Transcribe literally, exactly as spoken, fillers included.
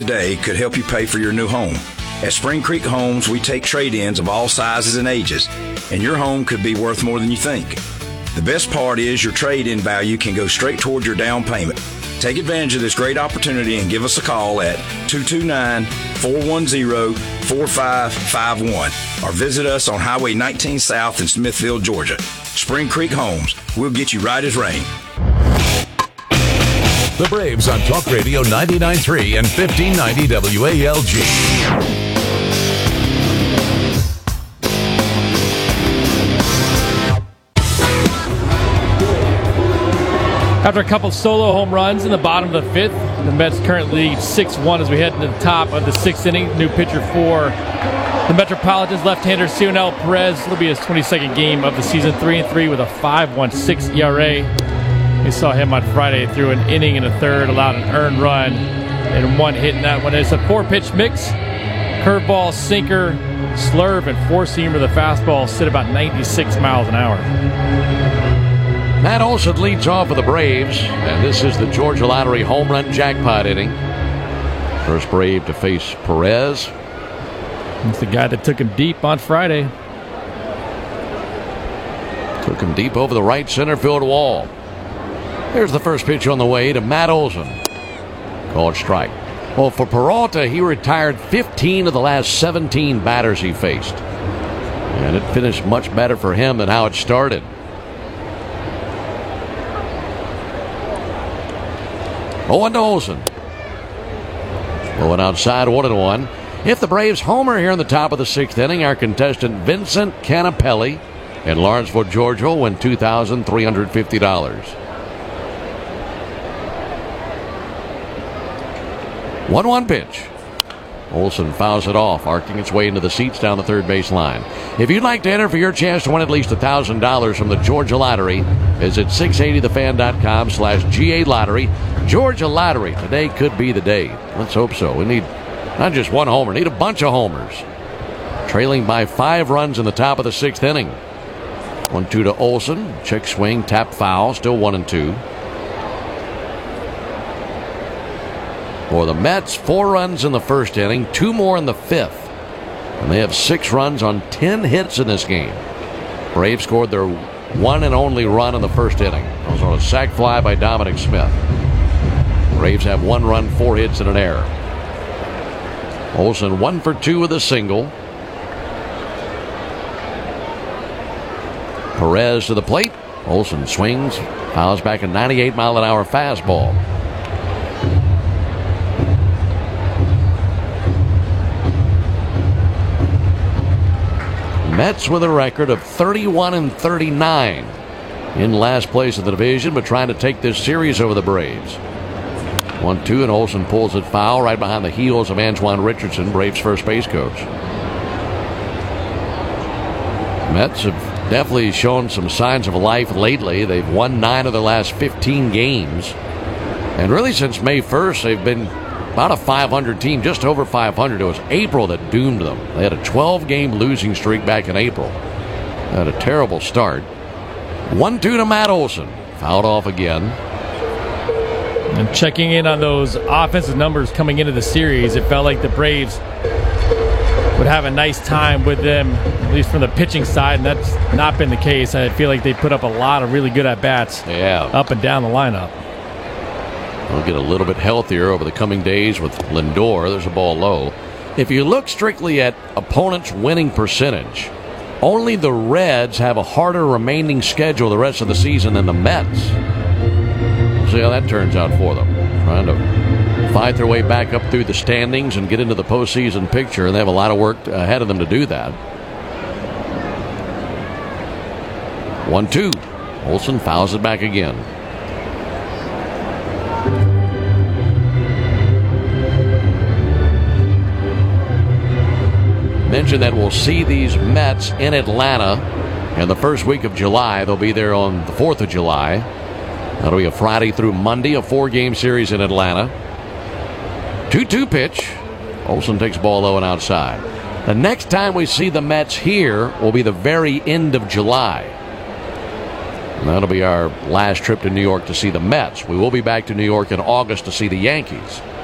today could help you pay for your new home. At Spring Creek Homes, we take trade-ins of all sizes and ages, and your home could be worth more than you think. The best part is your trade-in value can go straight towards your down payment. Take advantage of this great opportunity and give us a call at two two nine, four one zero, four five five one or visit us on Highway nineteen South in Smithville, Georgia. Spring Creek Homes. We'll get you right as rain. The Braves on Talk Radio ninety-nine point three and fifteen ninety W A L G. After a couple solo home runs in the bottom of the fifth, the Mets currently lead six one as we head into the top of the sixth inning. New pitcher for the Metropolitans, left-hander Cionel Perez. It'll be his twenty-second game of the season, three and three with a five point one six E R A. We saw him on Friday through an inning and a third, allowed an earned run and one hit in that one. It's a four-pitch mix. Curveball, sinker, slurve, and four-seamer. The fastball sit about ninety-six miles an hour. Matt Olson leads off for the Braves, and this is the Georgia Lottery home run jackpot inning. First Brave to face Perez. It's the guy that took him deep on Friday. Took him deep over the right center field wall. Here's the first pitch on the way to Matt Olson. Called strike. Well, for Peralta, he retired fifteen of the last seventeen batters he faced. And it finished much better for him than how it started. oh one to Olson. Going outside, one and one. If the Braves homer here in the top of the sixth inning, our contestant Vincent Canapelli in Lawrenceville, Georgia, will win two thousand three hundred fifty dollars. one one pitch. Olson fouls it off, arcing its way into the seats down the third base line. If you'd like to enter for your chance to win at least one thousand dollars from the Georgia Lottery, visit six eighty the fan dot com slash G A Lottery. Georgia Lottery. Today could be the day. Let's hope so. We need not just one homer, need a bunch of homers. Trailing by five runs in the top of the sixth inning. one two to Olson. Check swing, tap foul. Still one and two. For the Mets, four runs in the first inning, two more in the fifth. And they have six runs on ten hits in this game. Braves scored their one and only run in the first inning. It was on a sac fly by Dominic Smith. Braves have one run, four hits, and an error. Olson one for two with a single. Perez to the plate. Olson swings, fouls back a ninety-eight mile an hour fastball. Mets with a record of thirty-one and thirty-nine, in last place of the division, but trying to take this series over the Braves. one two, and Olson pulls it foul right behind the heels of Antoine Richardson, Braves first base coach. Mets have definitely shown some signs of life lately. They've won nine of their last fifteen games. And really since May first, they've been about a five hundred team, just over five hundred. It was April that doomed them. They had a twelve game losing streak back in April. They had a terrible start. one two to Matt Olson. Fouled off again. And checking in on those offensive numbers coming into the series, it felt like the Braves would have a nice time with them, at least from the pitching side, and that's not been the case. I feel like they put up a lot of really good at-bats yeah. up and down the lineup. They'll get a little bit healthier over the coming days with Lindor. There's a ball low. If you look strictly at opponents' winning percentage, only the Reds have a harder remaining schedule the rest of the season than the Mets. We'll see how that turns out for them. Trying to fight their way back up through the standings and get into the postseason picture, and they have a lot of work ahead of them to do that. one two. Olson fouls it back again. Mentioned that we'll see these Mets in Atlanta in the first week of July. They'll be there on the fourth of July. That'll be a Friday through Monday, a four-game series in Atlanta. two two pitch. Olson takes ball low and outside. The next time we see the Mets here will be the very end of July. And that'll be our last trip to New York to see the Mets. We will be back to New York in August to see the Yankees.